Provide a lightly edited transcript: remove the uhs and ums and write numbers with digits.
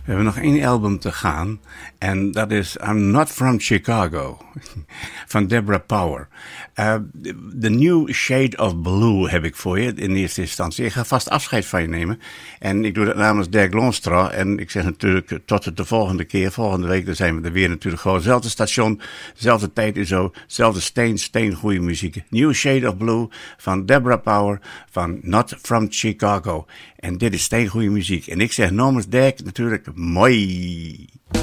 We hebben nog 1 album te gaan. En dat is I'm Not From Chicago. Van Deborah Power. The New Shade of Blue heb ik voor je in eerste instantie. Ik ga vast afscheid van je nemen. En ik doe dat namens Dirk Loonstra. En ik zeg natuurlijk tot de volgende keer. Volgende week dan zijn we er weer natuurlijk gewoon. Zelfde station, zelfde tijd en zo. Zelfde steen goede muziek. New Shade of Blue van Deborah Power van Not From Chicago. En dit is steengoede muziek. En ik zeg namens Dirk natuurlijk mooi.